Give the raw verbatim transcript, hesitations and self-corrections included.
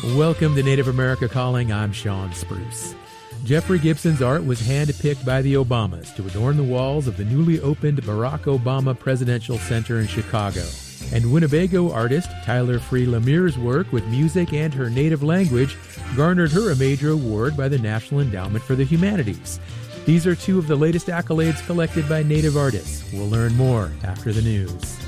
Welcome to Native America Calling. I'm Sean Spruce. Jeffrey Gibson's art was hand-picked by the Obamas to adorn the walls of the newly opened Barack Obama Presidential Center in Chicago. And Winnebago artist Tyler Free Lemire's work with music and her native language garnered her a major award by the National Endowment for the Humanities. These are two of the latest accolades collected by Native artists. We'll learn more after the news.